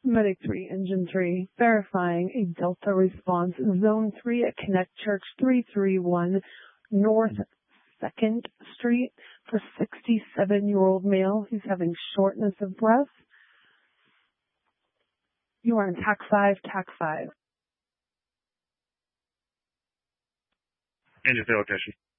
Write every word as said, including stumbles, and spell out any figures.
Medic three, Engine three, verifying a Delta response. Zone three at Connect Church three three one North second Street for sixty-seven-year-old male who's having shortness of breath. You are in TAC five, TAC five. And your location.